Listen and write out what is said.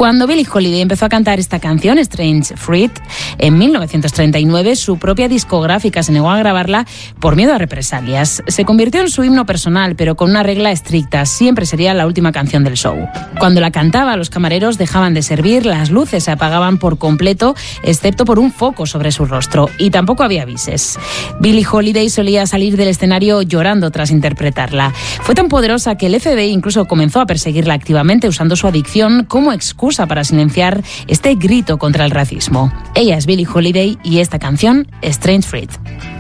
Cuando Billie Holiday empezó a cantar esta canción, Strange Fruit, en 1939, su propia discográfica se negó a grabarla por miedo a represalias. Se convirtió en su himno personal, pero con una regla estricta: siempre sería la última canción del show. Cuando la cantaba, los camareros dejaban de servir, las luces se apagaban por completo, excepto por un foco sobre su rostro, y tampoco había bises. Billie Holiday solía salir del escenario llorando tras interpretarla. Fue tan poderosa que el FBI incluso comenzó a perseguirla activamente, usando su adicción como excusa para silenciar este grito contra el racismo. Ella es Billie Holiday y esta canción, Strange Fruit.